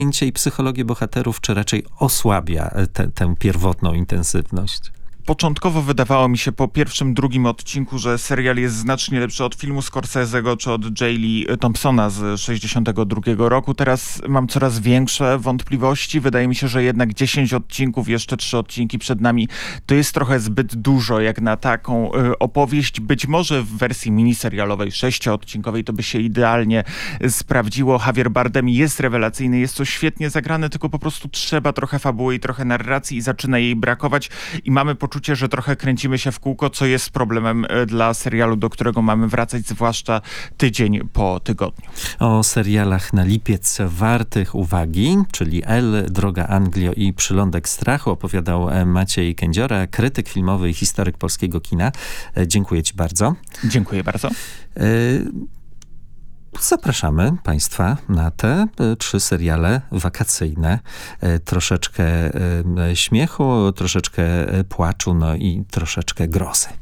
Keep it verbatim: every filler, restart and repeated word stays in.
i psychologię bohaterów, czy raczej osłabia te, tę pierwotną intensywność? Początkowo wydawało mi się po pierwszym, drugim odcinku, że serial jest znacznie lepszy od filmu Scorsese'ego czy od J. Lee Thompsona z sześćdziesiątego drugiego roku. Teraz mam coraz większe wątpliwości. Wydaje mi się, że jednak dziesięć odcinków, jeszcze trzy odcinki przed nami, to jest trochę zbyt dużo jak na taką y, opowieść. Być może w wersji miniserialowej, sześcioodcinkowej to by się idealnie sprawdziło. Javier Bardem jest rewelacyjny, jest to świetnie zagrane, tylko po prostu trzeba trochę fabuły i trochę narracji i zaczyna jej brakować i mamy poczucie, że trochę kręcimy się w kółko, co jest problemem dla serialu, do którego mamy wracać, zwłaszcza tydzień po tygodniu. O serialach na lipiec wartych uwagi, czyli El, Droga Anglio i Przylądek Strachu opowiadał Maciej Kędziora, krytyk filmowy i historyk polskiego kina. Dziękuję ci bardzo. Dziękuję bardzo. Y Zapraszamy Państwa na te trzy seriale wakacyjne. Troszeczkę śmiechu, troszeczkę płaczu, no i troszeczkę grozy.